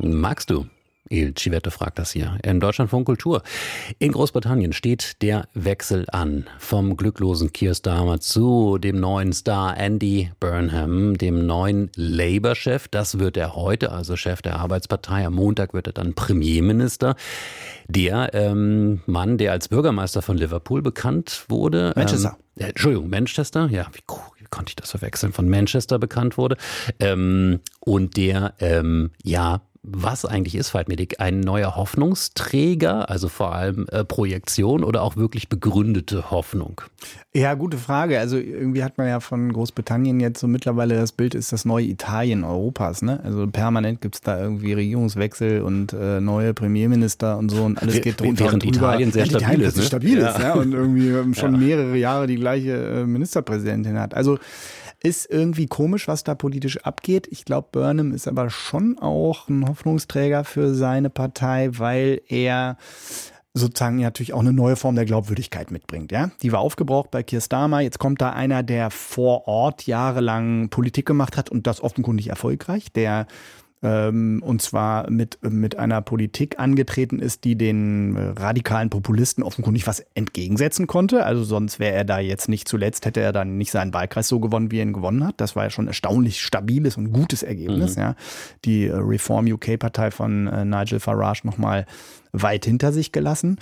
Magst du? Il Civette fragt das hier. In Deutschlandfunk Kultur. In Großbritannien steht der Wechsel an. Vom glücklosen Keir Starmer zu dem neuen Star Andy Burnham, dem neuen Labour-Chef. Das wird er heute, also Chef der Arbeitspartei. Am Montag wird er dann Premierminister. Der Mann, der als Bürgermeister von Liverpool bekannt wurde. Manchester. Ja, wie konnte ich das verwechseln? Von Manchester bekannt wurde. Und der, was eigentlich ist Veit-Medic? Ein neuer Hoffnungsträger, also vor allem Projektion oder auch wirklich begründete Hoffnung? Ja, gute Frage. Also irgendwie hat man ja von Großbritannien jetzt so mittlerweile das Bild, ist das neue Italien Europas, ne? Also permanent gibt es da irgendwie Regierungswechsel und neue Premierminister und so und alles geht drunter und drüber. Italien sehr stabil ist, ne? Stabil ist, ja. Und irgendwie schon mehrere Jahre die gleiche Ministerpräsidentin hat. Also ist irgendwie komisch, was da politisch abgeht. Ich glaube, Burnham ist aber schon auch ein Hoffnungsträger für seine Partei, weil er sozusagen natürlich auch eine neue Form der Glaubwürdigkeit mitbringt. Ja? Die war aufgebraucht bei Keir Starmer. Jetzt kommt da einer, der vor Ort jahrelang Politik gemacht hat und das offenkundig erfolgreich, der und zwar mit einer Politik angetreten ist, die den radikalen Populisten offenkundig was entgegensetzen konnte. Also sonst wäre er da jetzt nicht zuletzt, hätte er dann nicht seinen Wahlkreis so gewonnen, wie er ihn gewonnen hat. Das war ja schon ein erstaunlich stabiles und gutes Ergebnis. Ja. Die Reform UK-Partei von Nigel Farage nochmal weit hinter sich gelassen.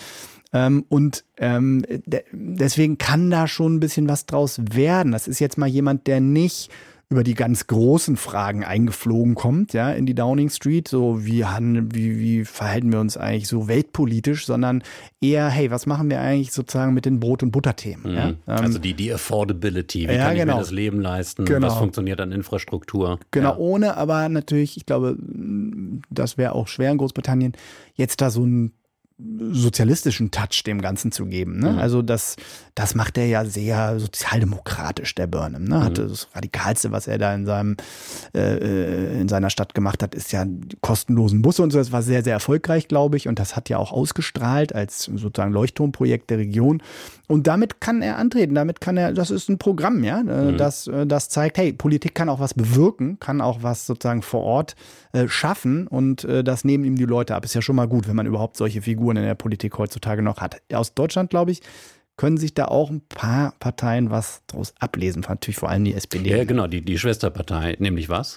Deswegen kann da schon ein bisschen was draus werden. Das ist jetzt mal jemand, der nicht über die ganz großen Fragen eingeflogen kommt, ja, in die Downing Street, so wie verhalten wir uns eigentlich so weltpolitisch, sondern eher, hey, was machen wir eigentlich sozusagen mit den Brot- und Butterthemen? Mhm. Ja? Also die Affordability, wie kann ich mir das Leben leisten, was funktioniert an Infrastruktur? Genau, ohne aber natürlich, ich glaube, das wäre auch schwer in Großbritannien, jetzt da so einen sozialistischen Touch dem Ganzen zu geben. Ne? Also das macht er ja sehr sozialdemokratisch, der Burnham. Ne? Hatte das Radikalste, was er da in seiner Stadt gemacht hat, ist ja die kostenlosen Busse und so. Das war sehr, sehr erfolgreich, glaube ich. Und das hat ja auch ausgestrahlt als sozusagen Leuchtturmprojekt der Region. Und damit kann er antreten. Das ist ein Programm, ja, das zeigt, hey, Politik kann auch was bewirken, kann auch was sozusagen vor Ort schaffen und das nehmen ihm die Leute ab. Ist ja schon mal gut, wenn man überhaupt solche Figuren in der Politik heutzutage noch hat. Aus Deutschland, glaube ich, können sich da auch ein paar Parteien was draus ablesen. Natürlich vor allem die SPD. Ja, genau, die Schwesterpartei. Nämlich was?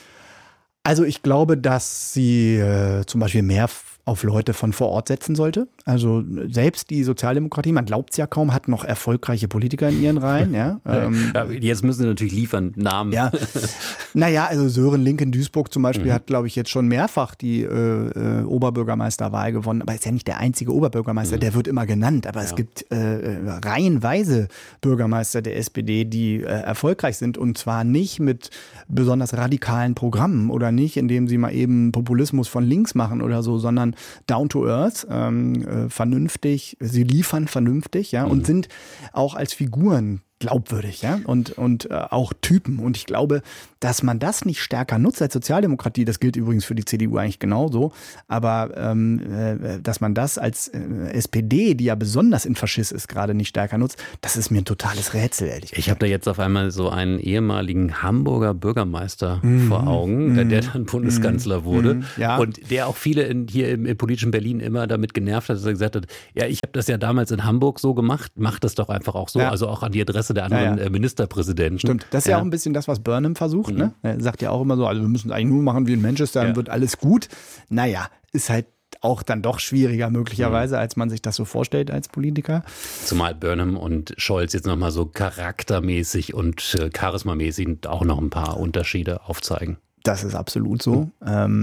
Also ich glaube, dass sie zum Beispiel mehr auf Leute von vor Ort setzen sollte. Also selbst die Sozialdemokratie, man glaubt es ja kaum, hat noch erfolgreiche Politiker in ihren Reihen. Ja? Jetzt müssen sie natürlich liefern, Namen. Ja. Naja, also Sören Link in Duisburg zum Beispiel hat, glaube ich, jetzt schon mehrfach die Oberbürgermeisterwahl gewonnen. Aber ist ja nicht der einzige Oberbürgermeister, der wird immer genannt. Aber es gibt reihenweise Bürgermeister der SPD, die erfolgreich sind. Und zwar nicht mit besonders radikalen Programmen oder nicht, indem sie mal eben Populismus von links machen oder so, sondern down to earth, vernünftig, sie liefern vernünftig, ja, und sind auch als Figuren glaubwürdig, ja, und auch Typen. Und ich glaube, dass man das nicht stärker nutzt als Sozialdemokratie, das gilt übrigens für die CDU eigentlich genauso, aber dass man das als SPD, die ja besonders in Faschist ist, gerade nicht stärker nutzt, das ist mir ein totales Rätsel, ehrlich gesagt. Ich habe da jetzt auf einmal so einen ehemaligen Hamburger Bürgermeister vor Augen, der dann Bundeskanzler wurde und der auch viele hier im politischen Berlin immer damit genervt hat, dass er gesagt hat, ja, ich habe das ja damals in Hamburg so gemacht, mach das doch einfach auch so, also auch an die Adresse der anderen Ministerpräsidenten. Stimmt, das ist ja auch ein bisschen das, was Burnham versucht. Ne? Er sagt ja auch immer so, also wir müssen es eigentlich nur machen wie in Manchester, dann wird alles gut. Naja, ist halt auch dann doch schwieriger möglicherweise, als man sich das so vorstellt als Politiker. Zumal Burnham und Scholz jetzt nochmal so charaktermäßig und charismamäßig auch noch ein paar Unterschiede aufzeigen. Das ist absolut so.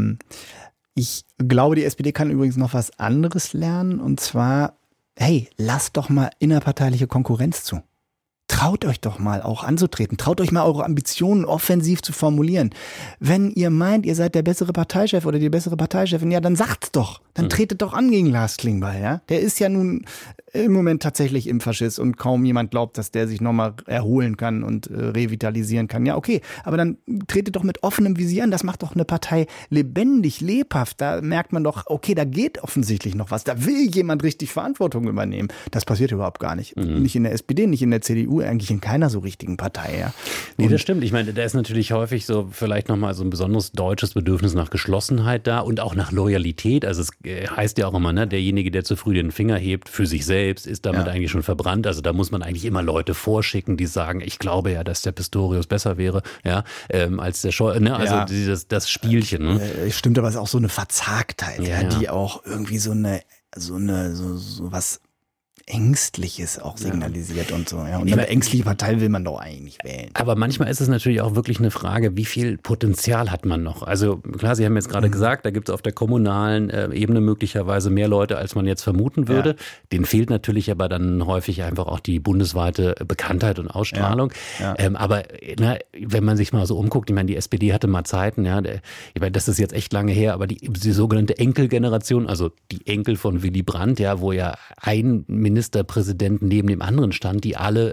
Ich glaube, die SPD kann übrigens noch was anderes lernen, und zwar, hey, lasst doch mal innerparteiliche Konkurrenz zu. Traut euch doch mal auch anzutreten. Traut euch mal eure Ambitionen offensiv zu formulieren. Wenn ihr meint, ihr seid der bessere Parteichef oder die bessere Parteichefin, ja, dann sagt's doch. dann tretet doch an gegen Lars Klingbeil, ja. Der ist ja nun im Moment tatsächlich im Faschist und kaum jemand glaubt, dass der sich nochmal erholen kann und revitalisieren kann. Ja, okay, aber dann tretet doch mit offenem Visier an. Das macht doch eine Partei lebendig, lebhaft. Da merkt man doch, okay, da geht offensichtlich noch was. Da will jemand richtig Verantwortung übernehmen. Das passiert überhaupt gar nicht. Nicht in der SPD, nicht in der CDU, eigentlich in keiner so richtigen Partei, ja. Nee, das stimmt. Ich meine, da ist natürlich häufig so vielleicht nochmal so ein besonderes deutsches Bedürfnis nach Geschlossenheit da und auch nach Loyalität. Also es heißt ja auch immer, ne, derjenige, der zu früh den Finger hebt für sich selbst, ist damit eigentlich schon verbrannt. Also da muss man eigentlich immer Leute vorschicken, die sagen, ich glaube ja, dass der Pistorius besser wäre, ja, als der Scheuer, ne? Also das Spielchen. Ne? Stimmt, aber es ist auch so eine Verzagtheit, die auch irgendwie so was Ängstliches auch signalisiert und so. Ja. Und eine ängstliche Partei will man doch eigentlich nicht wählen. Aber manchmal ist es natürlich auch wirklich eine Frage, wie viel Potenzial hat man noch? Also klar, Sie haben jetzt gerade gesagt, da gibt es auf der kommunalen Ebene möglicherweise mehr Leute, als man jetzt vermuten würde. Denen fehlt natürlich aber dann häufig einfach auch die bundesweite Bekanntheit und Ausstrahlung. Aber wenn man sich mal so umguckt, ich meine, die SPD hatte mal Zeiten, ich meine, das ist jetzt echt lange her, aber die sogenannte Enkelgeneration, also die Enkel von Willy Brandt, wo ja ein Ministerpräsident neben dem anderen stand, die alle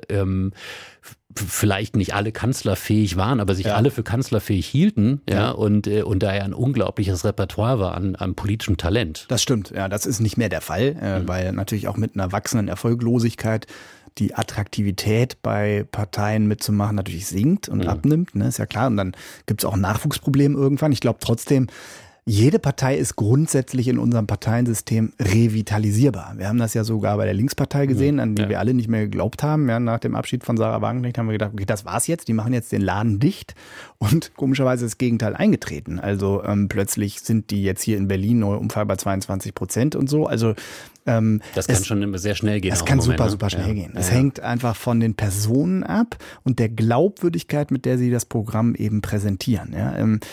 vielleicht nicht alle kanzlerfähig waren, aber sich alle für kanzlerfähig hielten, und da ja ein unglaubliches Repertoire war an politischem Talent. Das stimmt, das ist nicht mehr der Fall, weil natürlich auch mit einer wachsenden Erfolglosigkeit die Attraktivität bei Parteien mitzumachen natürlich sinkt und abnimmt, ne, ist ja klar. Und dann gibt es auch ein Nachwuchsproblem irgendwann. Ich glaube trotzdem, jede Partei ist grundsätzlich in unserem Parteiensystem revitalisierbar. Wir haben das ja sogar bei der Linkspartei gesehen, an die wir alle nicht mehr geglaubt haben. Ja, nach dem Abschied von Sarah Wagenknecht haben wir gedacht, okay, das war's jetzt, die machen jetzt den Laden dicht. Und komischerweise ist das Gegenteil eingetreten. Also plötzlich sind die jetzt hier in Berlin neue Umfrage bei 22% und so. Also das kann schon immer sehr schnell gehen. Das kann super schnell gehen. Es hängt einfach von den Personen ab und der Glaubwürdigkeit, mit der sie das Programm eben präsentieren. Ja,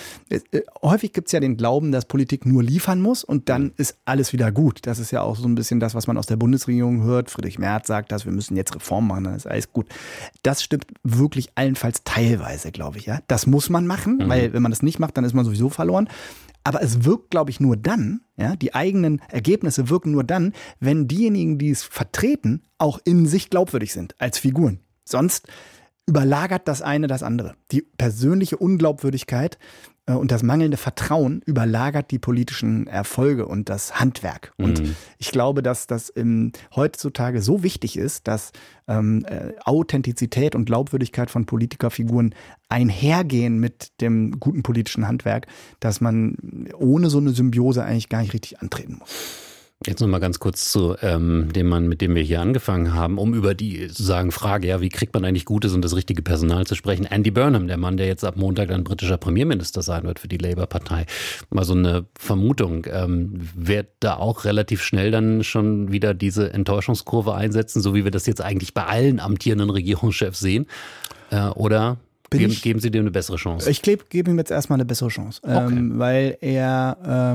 häufig gibt's ja den Glauben, dass Politik nur liefern muss und dann ist alles wieder gut. Das ist ja auch so ein bisschen das, was man aus der Bundesregierung hört. Friedrich Merz sagt das, wir müssen jetzt Reformen machen, dann ist alles gut. Das stimmt wirklich allenfalls teilweise, glaube ich. Ja, das muss man machen, weil wenn man das nicht macht, dann ist man sowieso verloren. Aber es wirkt, glaube ich, nur dann, die eigenen Ergebnisse wirken nur dann, wenn diejenigen, die es vertreten, auch in sich glaubwürdig sind, als Figuren. Sonst überlagert das eine das andere. Die persönliche Unglaubwürdigkeit und das mangelnde Vertrauen überlagert die politischen Erfolge und das Handwerk. Und ich glaube, dass das heutzutage so wichtig ist, dass Authentizität und Glaubwürdigkeit von Politikerfiguren einhergehen mit dem guten politischen Handwerk, dass man ohne so eine Symbiose eigentlich gar nicht richtig antreten muss. Jetzt nochmal ganz kurz zu dem Mann, mit dem wir hier angefangen haben, um über die sozusagen Frage, wie kriegt man eigentlich gutes und das richtige Personal zu sprechen. Andy Burnham, der Mann, der jetzt ab Montag dann britischer Premierminister sein wird für die Labour-Partei. Mal so eine Vermutung, wird da auch relativ schnell dann schon wieder diese Enttäuschungskurve einsetzen, so wie wir das jetzt eigentlich bei allen amtierenden Regierungschefs sehen? Oder geben Sie dem eine bessere Chance? Ich gebe ihm jetzt erstmal eine bessere Chance, weil er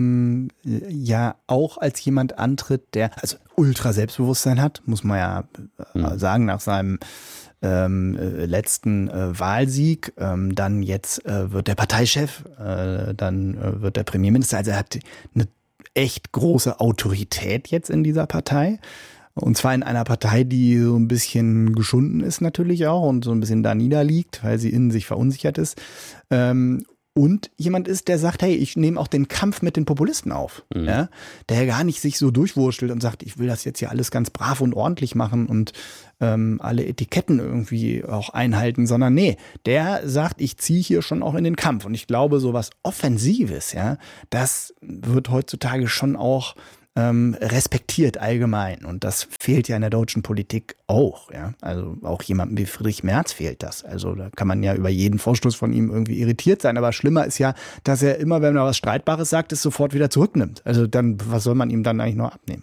ja auch als jemand antritt, der also ultra Selbstbewusstsein hat, muss man ja sagen, nach seinem letzten Wahlsieg. Dann jetzt wird der Parteichef, dann wird der Premierminister. Also er hat eine echt große Autorität jetzt in dieser Partei. Und zwar in einer Partei, die so ein bisschen geschunden ist natürlich auch und so ein bisschen da niederliegt, weil sie in sich verunsichert ist. Und jemand ist, der sagt, hey, ich nehme auch den Kampf mit den Populisten auf. Ja? Der gar nicht sich so durchwurschtelt und sagt, ich will das jetzt hier alles ganz brav und ordentlich machen und alle Etiketten irgendwie auch einhalten, sondern nee, der sagt, ich ziehe hier schon auch in den Kampf. Und ich glaube, so was Offensives, das wird heutzutage schon auch respektiert allgemein. Und das fehlt ja in der deutschen Politik auch. Ja? Also auch jemandem wie Friedrich Merz fehlt das. Also da kann man ja über jeden Vorstoß von ihm irgendwie irritiert sein. Aber schlimmer ist ja, dass er immer, wenn er was Streitbares sagt, es sofort wieder zurücknimmt. Also dann, was soll man ihm dann eigentlich noch abnehmen?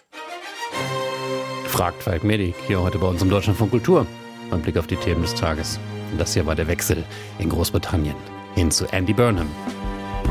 Fragt Falk Medig hier heute bei uns im Deutschlandfunk Kultur. Beim Blick auf die Themen des Tages. Und das hier war der Wechsel in Großbritannien hin zu Andy Burnham.